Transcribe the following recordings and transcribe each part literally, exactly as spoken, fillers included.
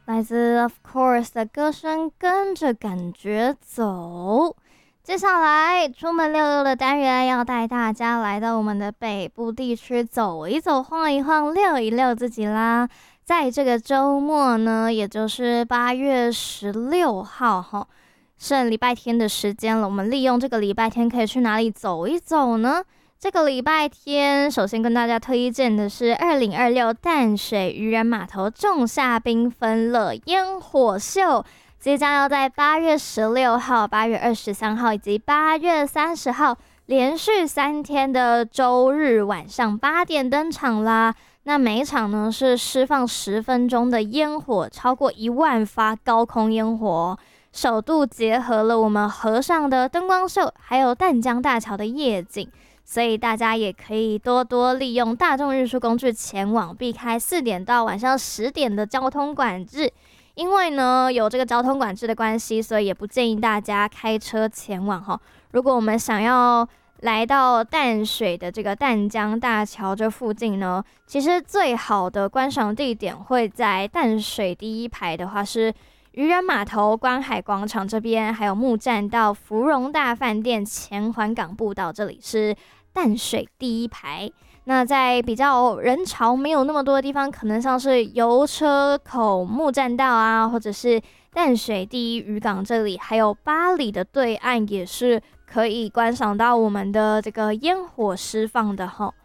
来自 Of Course 的歌声，跟着感觉走。接下来出门溜溜的单元要带大家来到我们的北部地区走一走、晃一晃、溜一溜自己啦。在这个周末呢，也就是八月十六号哈，剩礼拜天的时间了。我们利用这个礼拜天可以去哪里走一走呢？这个礼拜天，首先跟大家推荐的是二零二六淡水渔人码头仲夏缤纷乐烟火秀，即将要在八月十六号、八月二十三号以及八月三十号连续三天的周日晚上八点登场啦。那每一场呢是释放十分钟的烟火，超过一万发高空烟火，首度结合了我们河上的灯光秀，还有淡江大桥的夜景。所以大家也可以多多利用大众运输工具前往，避开四点到晚上十点的交通管制。因为呢有这个交通管制的关系，所以也不建议大家开车前往哈。如果我们想要来到淡水的这个淡江大桥这附近呢，其实最好的观赏地点会在淡水第一排的话是渔人码头、观海广场这边，还有木栈道、芙蓉大饭店、前环港步道，这里是淡水第一排。那在比较人潮没有那么多的地方，可能像是油车口木栈道啊，或者是淡水第一渔港这里，还有八里的对岸，也是可以观赏到我们的这个烟火释放的齁。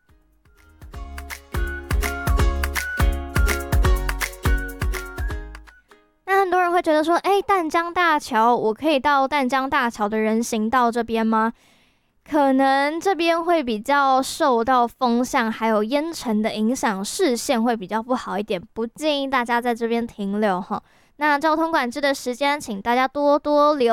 那很多人会觉得说，哎，淡江大桥，我可以到淡江大桥的人行道这边吗？可能这边会比较受到风向还有烟尘的影响，视线会比较不好一点，不建议大家在这边停留哈。那交通管制的时间，请大家多多留